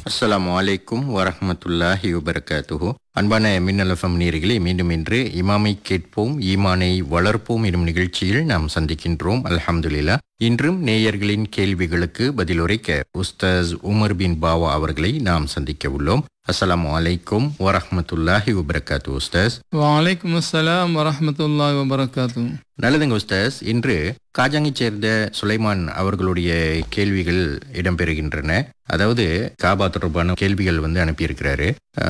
அஸ்ஸலாமு அலைக்கும் வரஹ்மத்துல்லாஹி வபரகாத்துஹு. அன்பான மின்னல் எஃப்எம் நேயர்களே, மீண்டும் இன்று இமாமை கேட்போம் ஈமானை வளர்ப்போம் எனும் நிகழ்ச்சியில் நாம் சந்திக்கின்றோம். அல்ஹம்துலில்லாஹ். இன்றும் நேயர்களின் கேள்விகளுக்கு பதிலுரைக்க உஸ்தாஸ் உமர் பின் பாவா அவர்களை நாம் சந்திக்க உள்ளோம். அஸ்ஸலாமு அலைக்கும் வரஹ்மத்துல்லாஹி வபரகாத்து. உஸ்தாஸ். வலைக்கும் அஸ்ஸலாம் வரஹ்மத்துல்லாஹி வபரகாத்து. நல்லதுங்க உஸ்தாஸ். இன்று காஜாங்கைச் சேர்ந்த சுலைமான் அவர்களுடைய கேள்விகள் இடம்பெறுகின்றன. அதாவது காபா தொடர்பான கேள்விகள் அனுப்பியிருக்கிறாரு.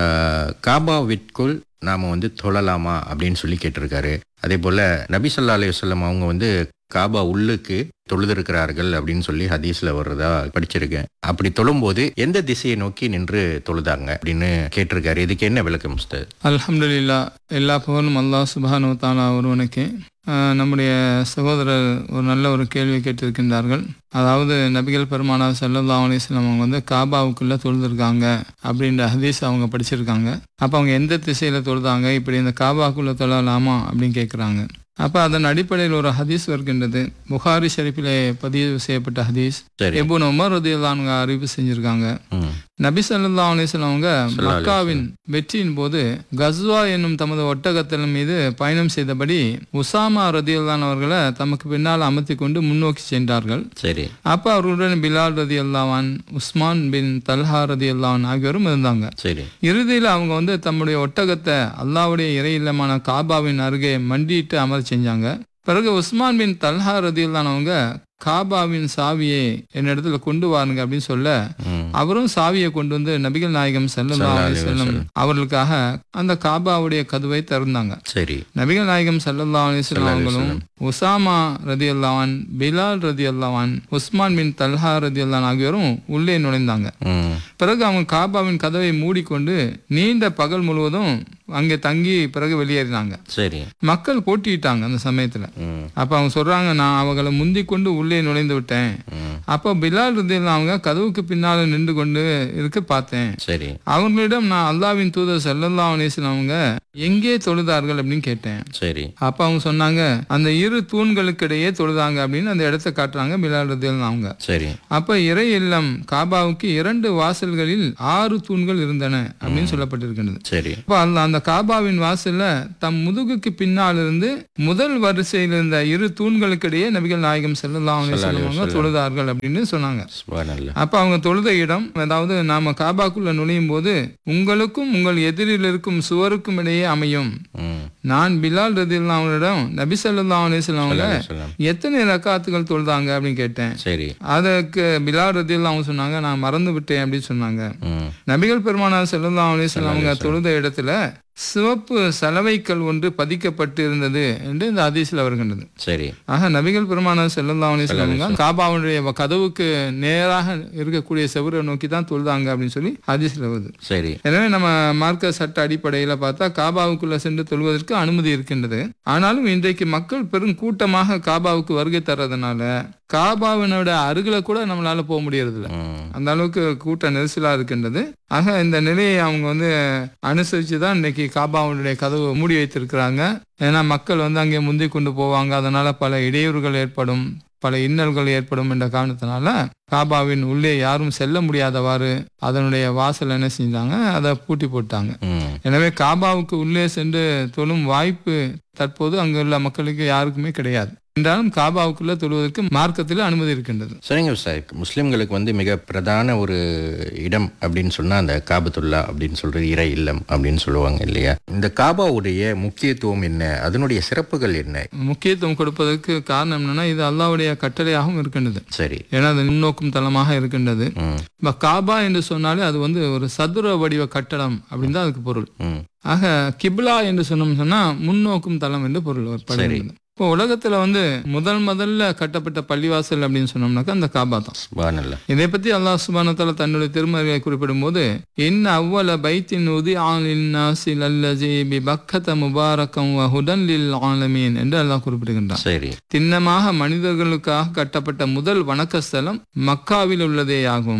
காபாவிற்குள் நாம தொழலாமா அப்படின்னு சொல்லி கேட்டிருக்காரு. அதே போல நபி ஸல்லல்லாஹு அலைஹி வஸல்லம் அவங்க காபா உள்ளுக்கு தொழுதிருக்கிறார்கள் அப்படின்னு சொல்லி ஹதீஸ்ல வர்றதா படிச்சிருக்கேன். அப்படி தொழும்போது எந்த திசையை நோக்கி நின்று தொழுதாங்க அப்படின்னு கேட்டிருக்காரு. இதுக்கு என்ன விளக்கம் உஸ்தாத்? அல்ஹம்துலில்லாஹ். எல்லா புகழும் அல்லாஹ் சுப்ஹானஹு வ தஆலா ஒருவனுக்கே. நம்முடைய சகோதரர் ஒரு நல்ல ஒரு கேள்வி கேட்டிருக்கின்றார்கள். அதாவது நபிகள் பெருமானார் ஸல்லல்லாஹு அலைஹி வஸல்லம் அவங்க காபாவுக்குள்ள தொழுதுருக்காங்க அப்படின்ற ஹதீஸ் அவங்க படிச்சிருக்காங்க. அப்போ அவங்க எந்த திசையில தொழுதாங்க, இப்படி இந்த காபாவுக்குள்ள தொழலாமா அப்படின்னு கேட்குறாங்க. அப்போ அதன் அடிப்படையில் ஒரு ஹதீஸ் வருகின்றது. புகாரி ஷரீஃபிலே பதிவு செய்யப்பட்ட ஹதீஸ். இப்னு உமர் ரலியல்லாஹு அன்ஹு அறிவிப்பு செஞ்சிருக்காங்க. நபி ஸல்லல்லாஹு அலைஹி வஸல்லம் அவங்க மக்காவின் வெற்றியின் போது கஸ்வா என்னும் தமது ஒட்டகத்தின் மீது பயணம் செய்தபடி உசாமா ரலியல்லாஹு அன்ஹு அவர்களை தமக்கு பின்னால் அமர்த்தி கொண்டு முன்னோக்கி சென்றார்கள். சரி. அப்ப அவர்களுடன் பிலால் ரலியல்லாஹு அன்ஹு, உஸ்மான் பின் தல்ஹா ரலியல்லாஹு அன்ஹு ஆகியோரும் இருந்தாங்க. சரி. இறுதியில் அவங்க தம்முடைய ஒட்டகத்தை அல்லாஹ்வுடைய இறை இல்லமான காபாவின் அருகே மண்டிட்டு அமர செஞ்சாங்க. பிறகு உஸ்மான் பின் தல்ஹா ரலியல்லாஹு அன்ஹு அவங்க காபாவின் சாவியை என்னிடத்துல கொண்டு வாருங்க அப்படின்னு சொல்ல, அவரும் சாவியை கொண்டு வந்து நபிகள் நாயகம் ஸல்லல்லாஹு அலைஹி வஸல்லம் அவர்களுக்காக அந்த காபாவுடைய கதவை திறந்தாங்க. சரி. நபிகள் நாயகம் ஸல்லல்லாஹு அலைஹி வஸல்லம் அவங்களும் உசாமா ரலியல்லாஹு அன்ஹு, பிலால் ரலியல்லாஹு அன்ஹு, உஸ்மான் பின் தல்ஹா ரலியல்லாஹு அன்ஹு ஆகியோரும் உள்ளே நுழைந்தாங்க. பிறகு அவங்க காபாவின் கதவை மூடிக்கொண்டு நீண்ட பகல் முழுவதும் அங்கே தங்கி பிறகு வெளியேறினாங்க. சரி. மக்கள் போட்டிட்டாங்க அந்த சமயத்துல. அப்ப அவங்க சொல்றாங்க, நான் அவங்களை முந்தி கொண்டு உள்ளே நுழைந்து விட்டேன். அப்ப பிலால் ரலியல்லாஹு அவங்க கதவுக்கு பின்னால நின்று கொண்டு இருக்க பார்த்தேன். சரி. அவங்களிடம் நான் அல்லாஹ்வின் தூதர் ஸல்லல்லாஹு அலைஹி வஸல்லம் அவங்க எங்கே தொழுதார்கள் அப்படின்னு கேட்டேன். சரி. அப்ப அவங்க சொன்னாங்க, அந்த இரு தூண்களுக்கு இடையே தொழுதாங்க அப்படின்னு அந்த இடத்தை காட்டுறாங்க பிலால் ரலியல்லாஹு அவங்க. சரி. அப்ப இறை இல்லம் காபாவுக்கு 2 வாசல்களில் 6 தூண்கள் இருந்தன அப்படின்னு சொல்லப்பட்டிருக்கிறது. சரி. அப்ப அந்த காபாவின் வாசல்ல தம் முதுகுக்கு பின்னால் இருந்து முதல் வரிசையில் இருந்த இரு தூண்களுக்கு இடையே நபிகள் நாயகம் ஸல்லல்லாஹு அலைஹி வஸல்லம் அவங்க தொழுதார்கள் அப்படின்னு சொன்னாங்க. அப்ப அவங்க தொழுத இடம், அதாவது நாம காபாக்குள்ள நுழையும் போது உங்களுக்கும் உங்கள் எதிரில் இருக்கும் சுவருக்கும் இடையே அமையும். நான் பிலால் ரலியல்லாஹு அன்ஹுவிடம் நபி ஸல்லல்லாஹு அலைஹி வஸல்லம் அவங்க எத்தனை ரக்காத்துகள் தொழுதாங்க அப்படின்னு கேட்டேன். சரி. அதுக்கு பிலால் ரலியல்லாஹு அன்ஹு சொன்னாங்க, நான் மறந்து விட்டேன் அப்படின்னு சொன்னாங்க. நபிகள் பெருமானார் ஸல்லல்லாஹு அலைஹி வஸல்லம் அவங்க தொழுத இடத்துல சிவப்பு சலவைக்கல் ஒன்று பதிக்கப்பட்டு இருந்தது என்று இந்த ஹதீஸ்ல வருகின்றது. சரி. ஆக நபிகள் பெருமானார் ஸல்லல்லாஹு அலைஹி வஸல்லம் காபாவுடைய கதவுக்கு நேராக இருக்கக்கூடிய செவரை நோக்கி தான் தொழுதாங்க அப்படின்னு சொல்லி ஹதீஸ்ல வருது. சரி. எனவே நம்ம மார்க்க சட்ட அடிப்படையில பார்த்தா காபாவுக்குள்ள சென்று தொழுவதற்கு அனுமதி இருக்கின்றது. ஆனாலும் இன்றைக்கு மக்கள் பெரும் கூட்டமாக காபாவுக்கு வருகை தர்றதுனால காபாவினோட அருகில கூட நம்மளால போக முடியறது இல்லை. அந்த அளவுக்கு கூட்ட நெரிசலா இருக்கின்றது. ஆக இந்த நிலையை அவங்க அனுசரிச்சுதான் இன்னைக்கு காபாவுடைய கதவு மூடி வைத்திருக்கிறாங்க. ஏன்னா மக்கள் அங்கே முந்தி கொண்டு போவாங்க, அதனால பல இடையூறுகள் ஏற்படும், பல இன்னல்கள் ஏற்படும் என்ற காரணத்தினால காபாவின் உள்ளே யாரும் செல்ல முடியாதவாறு அதனுடைய வாசல் என்ன செஞ்சாங்க, அதை பூட்டி போட்டாங்க. எனவே காபாவுக்கு உள்ளே சென்று தொழும் வாய்ப்பு தற்போது அங்குள்ள மக்களுக்கு யாருக்குமே கிடையாது. என்றாலும் காபாவுக்குள்ள தொழுவதற்கு மார்க்கத்தில் அனுமதி இருக்கின்றது. சரிங்க சார். முஸ்லிம்களுக்கு மிக பிரதான ஒரு இடம் அப்படின்னு சொன்னா அந்த காபத்துல்லா அப்படின்னு சொல்றது இறை இல்லம் அப்படின்னு சொல்லுவாங்க இல்லையா? இந்த காபாவுடைய முக்கியத்துவம் என்ன, அதனுடைய சிறப்புகள் என்ன? முக்கியத்துவம் கொடுப்பதற்கு காரணம் என்னன்னா, இது அல்லாஹ்வுடைய கட்டளையாகவும் இருக்கின்றது. சரி. ஏன்னா அது முன்னோக்கும் தலமாக இருக்கின்றது. காபா என்று சொன்னாலே அது ஒரு சதுர வடிவ கட்டடம் அப்படின்னு தான் அதுக்கு பொருள். ஆக கிப்லா என்று சொன்னா முன்னோக்கும் தலம் என்று பொருள். இப்போ உலகத்துல முதல்ல கட்டப்பட்ட பள்ளிவாசல் அப்படின்னு சொன்னோம்னாக்கா அந்த காபா தான். இதை பத்தி அல்லாஹ் சுப்ஹானஹு வ தஆலா தன்னுடைய திருமறையை குறிப்பிடும் போது, இன்ன அவ்வல பைத்தின் உதிஆ லின்னாஸி லல்லஸீ பிபக்கத முபாரகம் வ ஹுதன் லில் ஆலமீன் என்று அல்லாஹ் குறிப்பிடுகின்றான். சரி. திண்ணமாக மனிதர்களுக்காக கட்டப்பட்ட முதல் வணக்க ஸ்தலம் மக்காவில் உள்ளதே ஆகும்.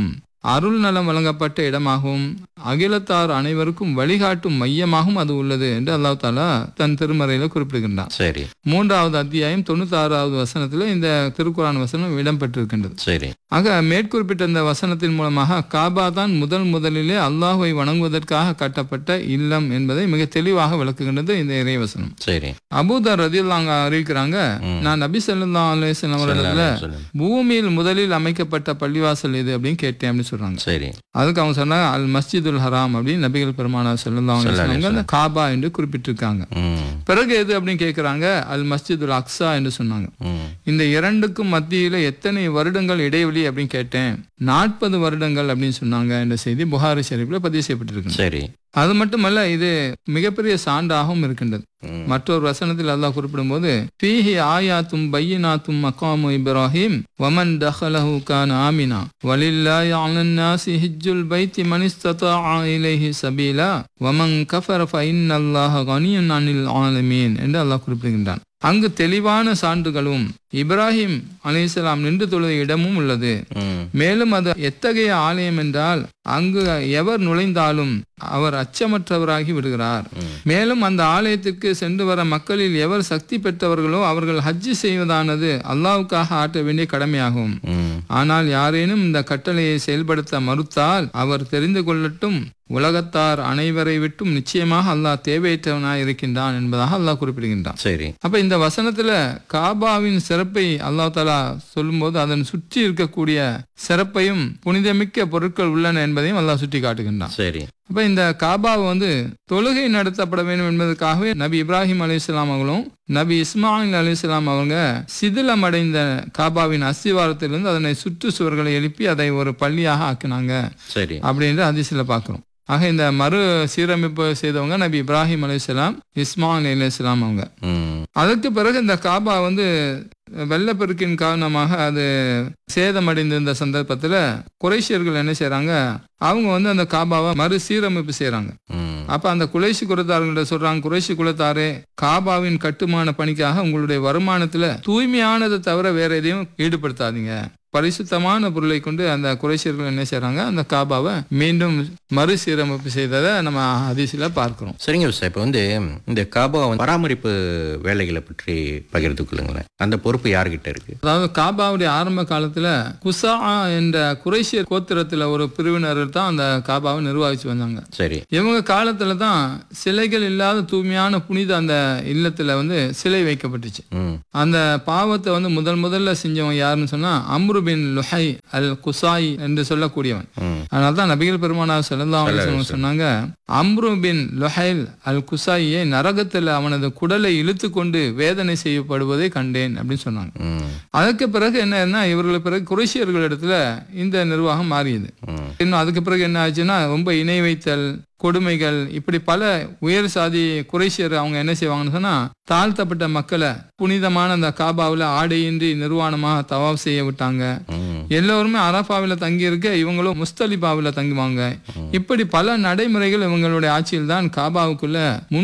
அருள் நலம் வழங்கப்பட்ட இடமாகவும் அகிலத்தார் அனைவருக்கும் வழிகாட்டும் மையமாகவும் அது உள்ளது என்று அல்லாஹ் தாலா தன் திருமறையில குறிப்பிடுகின்றான். சரி. 3வது அத்தியாயம் 96வது வசனத்துல இந்த திருக்குர்ஆன் வசனம் இடம்பெற்றிருக்கின்றது. சரி. ஆக மேற்குறிப்பிட்ட இந்த வசனத்தின் மூலமாக காபா தான் முதலிலே அல்லாஹ்வை வணங்குவதற்காக கட்டப்பட்ட இல்லம் என்பதை மிக தெளிவாக விளக்குகின்றது இந்த இறைவசனம். சரி. அபூதர் ரலியல்லாஹு அன்ஹு அறிவிக்கிறாங்க, நான் நபி ஸல்லல்லாஹு அலைஹி வஸல்லம் அவர்களிடத்துல பூமியில் முதலில் அமைக்கப்பட்ட பள்ளிவாசல் இது அப்படின்னு கேட்டேன் அப்படின்னு சொல்றாங்க. சரி. அதுக்கு அவங்க சொன்னாங்க அல் மஸ்ஜிதுல் ஹராம் அப்படின்னு நபிகள் பெருமானார் ஸல்லல்லாஹு அலைஹி வஸல்லம் அந்த காபா என்று குறிப்பிட்டிருக்காங்க. பிறகு எது அப்படின்னு கேட்கிறாங்க, அல் மஸ்ஜிதுல் அக்ஸா என்று சொன்னாங்க. இந்த இரண்டுக்கும் மத்தியில எத்தனை வருடங்கள் இடைவெளி அப்படின்னு கேட்டேன். 40 வருடங்கள் அப்படின்னு சொன்னாங்க என்ற செய்தி புகாரி ஷரீஃப்ல பதிவு செய்யப்பட்டிருக்கு. சரி. அது மட்டுமல்ல, இது மிகப்பெரிய சான்றாகவும் இருக்கின்றது. மற்றொரு வசனத்தில் அல்லாஹ் குறிப்பிடும் போது, ஃபீஹி ஆயாத்தும் பையினாத்தும் மகாமு இப்ராஹிம் வமன் தஹலஹு கான ஆமினா வலில்லாஹி அலன்னாஸி ஹிஜ்ஜுல் பைத்தி மன் இஸ்ததாஅ இலைஹி சபீலா வமன் கஃபர ஃபஇன்னல்லாஹ கனியுன் அனில் ஆலமீன் என்று அல்லாஹ் குறிப்பிடுகின்றான். அங்கு தெளிவான சான்றுகளும் இப்ராஹிம் அலைஹிஸ்ஸலாம் நின்று தொழுத இடமும் உள்ளது. மேலும் அது எத்தகைய ஆலயம் என்றால் அங்கு எவர் நுழைந்தாலும் அவர் அச்சமற்றவராகி விடுகிறார். மேலும் அந்த ஆலயத்திற்கு சென்று வர மக்களில் எவர் சக்தி பெற்றவர்களோ அவர்கள் ஹஜ்ஜி செய்வதானது அல்லாஹ்வுக்காக ஆற்ற வேண்டிய கடமையாகும். ஆனால் யாரேனும் இந்த கட்டளையை செயல்படுத்த மறுத்தால் அவர் தெரிந்து கொள்ளட்டும், உலகத்தார் அனைவரை விட்டும் நிச்சயமாக அல்லாஹ் தேவையற்றவனாய் இருக்கின்றான் என்பதாக அல்லாஹ் குறிப்பிடுகின்றான். சரி. அப்ப இந்த வசனத்துல காபாவின் சிறப்பை அல்லாஹ் தஆலா சொல்லும் போது அதன் சுற்றி இருக்கக்கூடிய சிறப்பையும் புனிதமிக்க பொருட்கள் உள்ளன என்பதையும் அல்லாஹ் சுட்டி காட்டுகின்றான். சரி. அப்ப இந்த காபாவை தொழுகை நடத்தப்பட வேண்டும் என்பதற்காகவே நபி இப்ராஹிம் அலைஹிஸ்ஸலாம் அவர்களும் நபி இஸ்மாயில் அலைஹிஸ்ஸலாம் அவங்க சிதிலமடைந்த காபாவின் அஸ்திவாரத்திலிருந்து அதனை சுற்று சுவர்களை எழுப்பி அதை ஒரு பள்ளியாக ஆக்கினாங்க. சரி. அப்படின்ற ஹதீஸ்ல பார்க்கிறோம். ஆக இந்த மறு சீரமைப்பு செய்தவங்க நபி இப்ராஹிம் அலைஹிஸ்ஸலாம், இஸ்மாயில் அலைஹிஸ்ஸலாம் அவங்க. அதுக்கு பிறகு இந்த காபா வெள்ளப்பெருக்கின் காரணமாக அது சேதமடைந்திருந்த சந்தர்ப்பத்துல குறைஷியர்கள் என்ன செய்யறாங்க, அவங்க அந்த காபாவை மறு சீரமைப்பு செய்யறாங்க. அப்ப அந்த குறைஷி குலத்தார்கள்ட்ட சொல்றாங்க, குறைஷி குலத்தாரே, காபாவின் கட்டுமான பணிக்காக உங்களுடைய வருமானத்துல தூய்மையானதை தவிர வேற எதையும் ஈடுபடுத்தாதீங்க. பரிசுத்தமான பொருளை கொண்டு அந்த குறைஷியர்கள் என்ன செய்யறாங்க, அந்த காபாவை மீண்டும் மறுசீரமைப்பு செய்ததை நம்ம ஹதீஸ்ல பார்க்கிறோம். சரிங்க சார். இப்போ இந்த காபா பராமரிப்பு வேலைகளை பற்றி பகிர்ந்து கொள்ளுங்களேன். அந்த பொறுப்பு யார்கிட்ட இருக்கு? அதாவது காபாவுடைய ஆரம்ப காலத்துல குசா என்ற குறைஷியர் கோத்திரத்துல ஒரு பிரிவினர் தான் அந்த காபாவை நிர்வகிச்சு வந்தாங்க. சரி. இவங்க காலத்துல தான் சிலைகள் இல்லாத தூய்மையான புனித அந்த இல்லத்துல சிலை வைக்கப்பட்டுச்சு. அந்த பாவத்தை முதல்ல செஞ்சவன் யாருன்னு சொன்னா அம்ரு பின் லுஹை அல் குசாய் என்று சொல்லக்கூடியவன். அதனால்தான் நபிகள் பெருமானார் ஸல்லல்லாஹு அலைஹி வஸல்லம் சொன்னாங்க, அம்ரு பின் லுஹைல் அல் குசாயை நரகத்தில் அவனது குடலை இழுத்து கொண்டு வேதனை செய்யப்படுவதை கண்டேன் அப்படின்னு சொன்னாங்க. அதுக்கு பிறகு என்ன இவர்களுக்கு பிறகு குறைஷியர்கள் இடத்துல இந்த நிர்வாகம் மாறியது. இன்னும் அதுக்கு பிறகு என்ன ஆச்சுன்னா, ரொம்ப இணை வைத்தல், கொடுமைகள், இப்படி பல உயர் சாதி குறைஷியர் அவங்க என்ன செய்வாங்கன்னு சொன்னா, தாழ்த்தப்பட்ட மக்களை புனிதமான அந்த காபாவில் ஆடையின்றி நிர்வாணமாக தவாப் செய்ய விட்டாங்க. எல்லோருமே அரஃபாவில் தங்கி இருக்க இவங்களும் முஸ்தலிபாவில் தங்குவாங்க. இப்படி பல நடைமுறைகள் இவங்களுடைய ஆட்சியில் தான் காபாவுக்குள்ள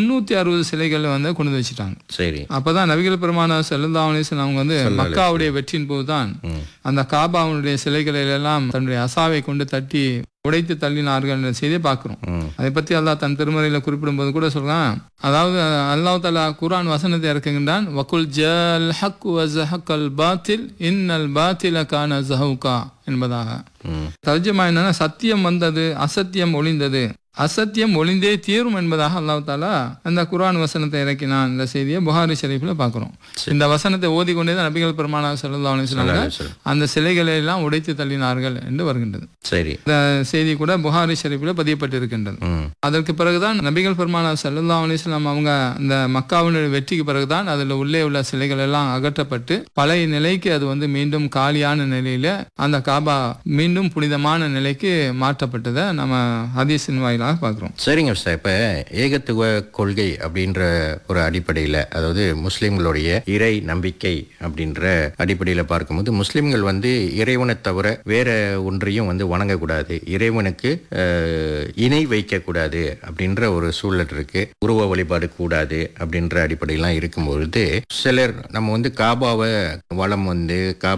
360 சிலைகள் கொண்டு வச்சுட்டாங்க. சரி. அப்பதான் நபிகள் பெருமானார் ஸல்லல்லாஹு அலைஹி வஸல்லம் அவங்க மக்காவுடைய வெற்றியின் போதுதான் அந்த காபாவுடைய சிலைகளை எல்லாம் தன்னுடைய அசாவை கொண்டு தட்டி உடைத்து தள்ளினார்கள் என்ற செய்தியை பார்க்கிறோம். அதை பத்தி அல்லாஹ் தன் திருமறையில குறிப்பிடும் போது கூட சொல்றான், அதாவது அல்லாஹ் தஆலா குர்ஆன் வசனத்தை இறக்குகின்றான், வகுல் ஜல் ஹக் வ ஸஹகல் பாத்தில் இன்னல் பாத்தில கான ஸஹூகா என்பதாக. தர்ஜமா என்னன்னா, சத்தியம் வந்தது, அசத்தியம் ஒளிந்தது, அசத்தியம் ஒளிந்தே தீரும் என்பதாக அல்லாஹ் தஆலா அந்த குர்ஆன் வசனத்தை இறக்கினான். இந்த செய்தியை புகாரி ஷரீஃப்ல பார்க்கிறோம். இந்த வசனத்தை ஓதிக்கொண்டே நபிகள் பெருமானார் ஸல்லல்லாஹு அலைஹி வஸல்லம் அந்த சிலைகளை எல்லாம் உடைத்து தள்ளினார்கள் என்று வருகின்றது. சரி. இந்த செய்தி கூட புகாரி ஷரீஃப்ல பதியப்பட்டிருக்கின்றது. அதற்கு பிறகுதான் நபிகள் பெருமானார் ஸல்லல்லாஹு அலைஹி வஸல்லம் அவங்க அந்த மக்காவினுடைய வெற்றிக்கு பிறகுதான் அதில் உள்ளே உள்ள சிலைகள் எல்லாம் அகற்றப்பட்டு பழைய நிலைக்கு அது மீண்டும் காலியான நிலையில அந்த காபா மீண்டும் புனிதமான நிலைக்கு மாற்றப்பட்டதை நம்ம ஹதீஸின் வாயிலாக என்பதாக பார்க்குறோம். சரிங்க சார். இப்ப ஏகத்துவ கொள்கை அப்படின்ற ஒரு அடிப்படையில, அதாவது முஸ்லிம்களுடைய இறை நம்பிக்கை அப்படின்ற அடிப்படையில பார்க்கும்போது, முஸ்லிம்கள் வந்து இறைவனை தவிர வேற ஒன்றையும் வந்து வணங்கக்கூடாது, இறைவனுக்கு இணை வைக்க கூடாது அப்படின்ற ஒரு சூழல் இருக்கு. உருவ வழிபாடு கூடாது அப்படின்ற அடிப்படையெல்லாம் இருக்கும்பொழுது, சிலர் நம்ம வந்து காபாவை வலம் வந்து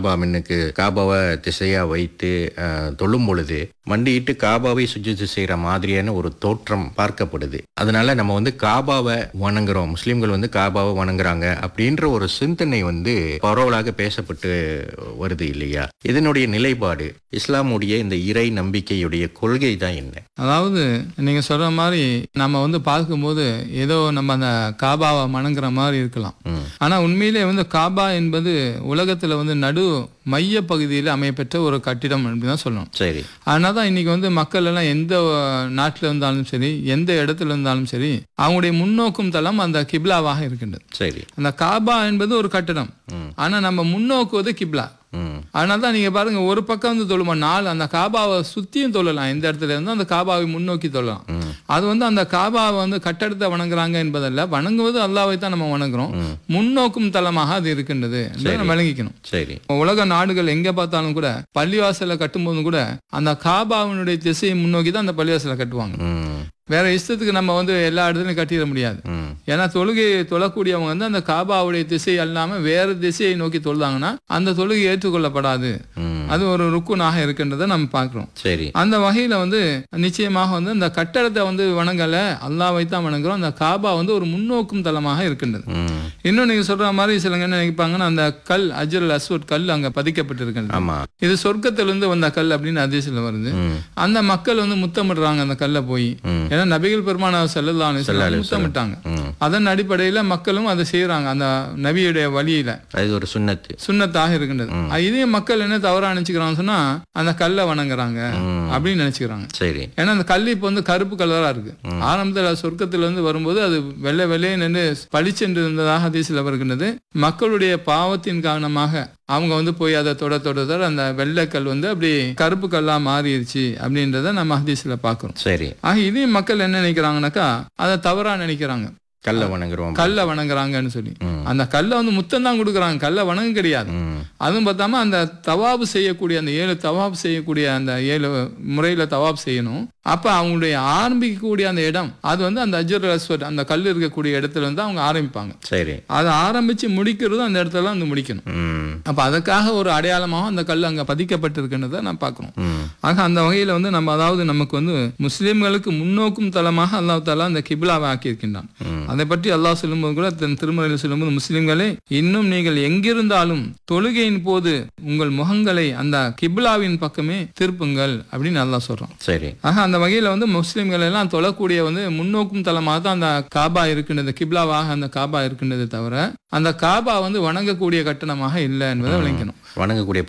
காபாவை திசையா வைத்து தொழும் பொழுது மண்டியிட்டு காபாவை சுஜூது செய்யற மாதிரியான ஒரு தோற்றம் பார்க்கப்படுது. அதனால நம்ம வந்து காபாவை வணங்குறோம், முஸ்லிம்கள் வந்து காபாவை வணங்குறாங்க அப்படின்ற ஒரு சிந்தனை வந்து பரவலாக பேசப்பட்டு வருது இல்லையா? இதனுடைய நிலைப்பாடு, இஸ்லாமுடைய இந்த இறை நம்பிக்கையுடைய கொள்கை தான் என்ன? அதாவது நீங்க சொல்ற மாதிரி நம்ம வந்து பார்க்கும்போது ஏதோ நம்ம அந்த காபாவை வணங்குற மாதிரி இருக்கலாம். ஆனா உண்மையிலே வந்து காபா என்பது உலகத்துல வந்து நடு மைய பகுதியில் அமையப்பெற்ற ஒரு கட்டிடம் அப்படின்னு தான் சொல்லணும். சரி. அதனாலதான் இன்னைக்கு வந்து மக்கள் எல்லாம் எந்த நாட்டில் இருந்தாலும் சரி, எந்த இடத்துல இருந்தாலும் சரி, அவங்களுடைய முன்னோக்கும் தளம் அந்த கிப்லாவாக இருக்கின்றது. சரி. அந்த காபா என்பது ஒரு கட்டிடம், ஆனா நம்ம முன்னோக்குவது கிப்லா. அதனாலதான் நீங்க பாருங்க, ஒரு பக்கம் வந்து தொழுமா அந்த காபாவை சுத்தியும் தொழலாம், எந்த இடத்துல இருந்து அந்த காபாவை முன்னோக்கி தொழலாம். அது வந்து அந்த காபாவை வந்து கட்டடத்தை வணங்குறாங்க என்பதல்ல, வணங்குவது அல்லாஹ்வை தான் நம்ம வணங்குறோம். முன்னோக்கும் தளமாக அது இருக்கின்றது நம்ம விளங்கிக்கணும். சரி. உலக நாடுகள் எங்க பார்த்தாலும் கூட பள்ளிவாசலை கட்டும்போது கூட அந்த காபாவினுடைய திசையை முன்னோக்கி தான் அந்த பள்ளிவாசலை கட்டுவாங்க. வேற இஷ்டத்துக்கு நம்ம வந்து எல்லா இடத்துலையும் கட்டிட முடியாது. ஏன்னா தொழுகையை தொழக்கூடியவங்க வந்து அந்த காபாவுடைய திசை அல்லாம வேற திசையை நோக்கி தொழுதாங்கன்னா அந்த தொழுகை ஏற்றுக்கொள்ளப்படாது. அது ஒரு ருக்குனாக இருக்கின்றதை நம்ம பார்க்கிறோம். சரி. அந்த வகையில வந்து நிச்சயமாக வந்து அந்த கட்டடத்தை வந்து வணங்கல, அல்லாஹ்வை தான் வணங்குறோம். அந்த காபா வந்து ஒரு முன்னோக்கும் தளமாக இருக்கின்றது. இன்னும் நீங்க சொல்ற மாதிரி சிலங்க என்ன நினைப்பாங்கன்னா, அந்த கல் அஜ்ருல் அஸ்வத் கல் அங்க பதிக்கப்பட்டு இருக்கின்றது, இது சொர்க்கத்திலிருந்து வந்த கல் அப்படின்னு ஹதீஸ்ல வருது. அந்த மக்கள் வந்து முத்தமிடுறாங்க அந்த கல்லை போய். ஏன்னா நபிகள் பெருமானார் ஸல்லல்லாஹு அலைஹி வஸல்லம் முத்தமிட்டாங்க. அதன் அடிப்படையில மக்களும் அதை செய்யறாங்க, அந்த நபியுடைய வழியில. அது ஒரு சுன்னத்தாக இருக்கின்றது. இதையும் மக்கள் என்ன தவறா நினைச்சுக்கிறாங்க சொன்னா, அந்த கல்லை வணங்குறாங்க அப்படின்னு நினைச்சுக்கிறாங்க. சரி. ஏன்னா அந்த கல் இப்ப வந்து கருப்பு கலரா இருக்கு. ஆரம்பத்தில் சொர்க்கத்துல இருந்து வரும்போது அது வெள்ளை வெள்ளையே நின்று பளிச்சென்று இருந்ததாக ஹதீஸ்ல வருகின்றது. மக்களுடைய பாவத்தின் காரணமாக அவங்க வந்து போய் அதை தொட அந்த வெள்ளைக்கல் வந்து அப்படி கருப்பு கல்லா மாறிடுச்சு அப்படின்றத நம்ம ஹதீஸ்ல பாக்குறோம். சரி. ஆக இதையும் மக்கள் என்ன நினைக்கிறாங்கன்னாக்கா, அதை தவறா நினைக்கிறாங்க, கல்லை வணங்குறாங்கன்னு சொல்லி. அந்த கல்லை வந்து முத்தம் தான் கொடுக்குறாங்க, கல்லை வணங்க கிடையாது. அதுவும் பார்த்தாம அந்த தவாபு செய்யக்கூடிய அந்த 7 தவாபு செய்யக்கூடிய அந்த 7 முறையில தவாபு செய்யணும். அப்ப அவங்களுடைய ஆரம்பிக்கக்கூடிய அந்த இடம் அது வந்து அந்த அஜ்ருல் அஸ்வத் அந்த கல் இருக்கக்கூடிய இடத்துல வந்து அவங்க ஆரம்பிப்பாங்க. சரி. அதை ஆரம்பிச்சு முடிக்கிறது அந்த இடத்துல வந்து முடிக்கணும். அப்ப அதுக்காக ஒரு அடையாளமாக அந்த கல் அங்க பதிக்கப்பட்டிருக்கின்றதை நான் பார்க்கிறோம். ஆக அந்த வகையில வந்து நம்ம அதாவது நமக்கு வந்து முஸ்லிம்களுக்கு முன்னோக்கும் தளமாக அல்லாஹ் தஆலா அந்த கிப்லாவை ஆக்கியிருக்கின்றான். அதை பற்றி அல்லாஹ் சொல்லும்போது கூட தன் திருமறையில் சொல்லும்போது, முஸ்லிம்களே இன்னும் நீங்கள் எங்கிருந்தாலும் தொழுகையின் போது உங்கள் முகங்களை அந்த கிப்லாவின் பக்கமே திருப்புங்கள் அப்படின்னு அல்லாஹ் சொல்றான். சரி. ஆக அந்த வகையில வந்து முஸ்லிம்கள் எல்லாம் தொழக்கூடிய வந்து முன்னோக்கும் தளமாக தான் அந்த காபா இருக்கின்றது, கிப்லாவாக அந்த காபா இருக்கின்றது தவிர அந்த காபா வந்து வணங்கக்கூடிய கட்டணமாக இல்லை என்பதை விளங்கணும். வணங்கக்கூடிய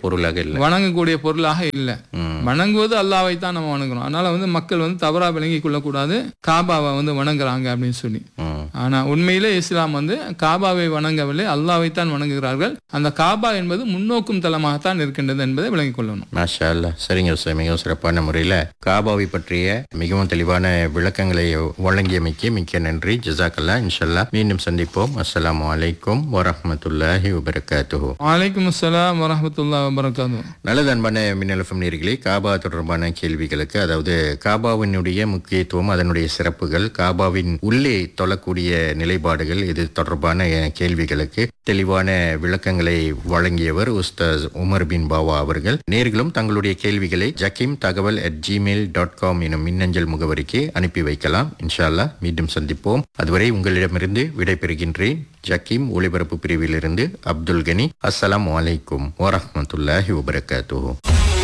பொருளாக இல்லை. வணங்குவது அல்லாஹ்வை தான் நம்ம வணங்குறோம். அதனால வந்து மக்கள் வந்து தவறா விளங்கி கொள்ளக்கூடாது, காபாவை வந்து வணங்குறாங்க அப்படின்னு சொல்லி. ஆனா உண்மையிலே இஸ்லாம் வந்து காபாவை வணங்கவில்லை, அல்லாஹ்வை தான் வணங்குகிறார்கள். அந்த காபா என்பது முன்னோக்கும் தளமாகத்தான் இருக்கின்றது என்பதை விளங்கிக் கொள்ளணும். மாஷா அல்லாஹ். சரிங்க சார், மிகவும் சிறப்பான முறையில் காபாவை பற்றிய மிகவும் தெளிவான விளக்கங்களை வழங்கியமைக்கு மிக்க நன்றி. ஜஸாக்கல்லாஹ். இன்ஷால்லாஹ் மீண்டும் சந்திப்போம். அஸ்ஸலாமு அலைக்கும் வரஹ்மத்துல்லாஹி வபரகாத்துஹு. வலைக்கும் அஸ்ஸலாம் வரஹ்மத்துல்லாஹி வபரகாத்துஹு. நல்லது அன்பான மின்னல் எஃப்எம் நேயர்களே, காபா தொடர்பான கேள்விகளுக்கு, அதாவது காபாவினுடைய முக்கியத்துவம், அதனுடைய சிறப்புகள், காபாவின் உள்ளே தொழக்கூடிய நிலைப்பாடுகள், இது தொடர்பான கேள்விகளுக்கு தெளிவான விளக்கங்களை வழங்கியவர் உஸ்தாஸ் உமர் பின் பாவா அவர்கள். நேயர்களும் தங்களுடைய கேள்விகளை jakim@gmail.com எனும் மின்னஞ்சல் முகவரிக்கு அனுப்பி வைக்கலாம். இன்ஷா அல்லாஹ் மீண்டும் சந்திப்போம். அதுவரை உங்களிடமிருந்து விடைபெறுகின்றேன். ஜக்கீம் ஒளிபரப்பு பிரிவிலிருந்து அப்துல் கனி. அஸ்ஸலாமு அலைக்கும் வரஹ்மத்துல்லாஹி வபரகாத்துஹு.